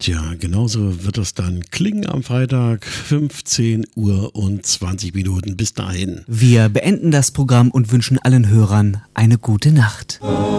Tja, genauso wird es dann klingen am Freitag, 15 Uhr und 20 Minuten. Bis dahin. Wir beenden das Programm und wünschen allen Hörern eine gute Nacht.